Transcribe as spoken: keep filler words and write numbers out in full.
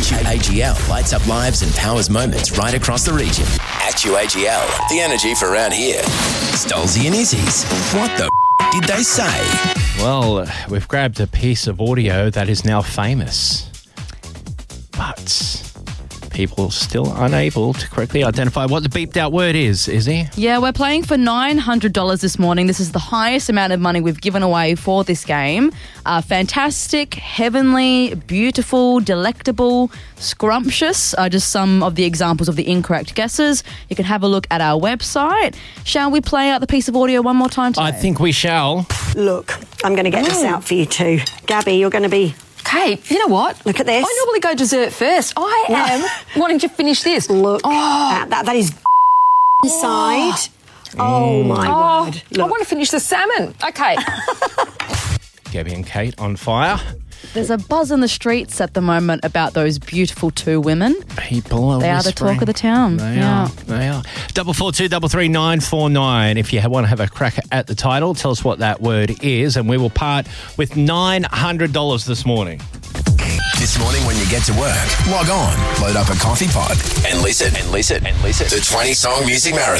Actu A G L lights up lives and powers moments right across the region. Actu A G L, the energy for around here. Stolzy and Izzy's. What the f- did they say? Well, we've grabbed a piece of audio that is now famous, but people still unable to correctly identify what the beeped out word is, Izzy. Yeah, we're playing for nine hundred dollars this morning. This is the highest amount of money we've given away for this game. Uh, fantastic, heavenly, beautiful, delectable, scrumptious are just some of the examples of the incorrect guesses. You can have a look at our website. Shall we play out the piece of audio one more time today? I think we shall. Look, I'm going to get this out for you too. Gabby, you're going to be... Kate, you know what? Look at this. I normally go dessert first. I am wanting to finish this. Look, Oh. at that, that is inside. Oh, my Oh, word. I Look. want to finish the salmon. Okay. Gabby and Kate on fire. There's a buzz in the streets at the moment about those beautiful two women. People are They are the whispering. talk of the town. They Yeah. are. They are. Double four two double three nine four nine. If you want to have a crack at the title, tell us what that word is, and we will part with nine hundred dollars this morning. This morning when you get to work, log on, load up a coffee pod, and listen, and listen, and listen to twenty Song Music Marathon.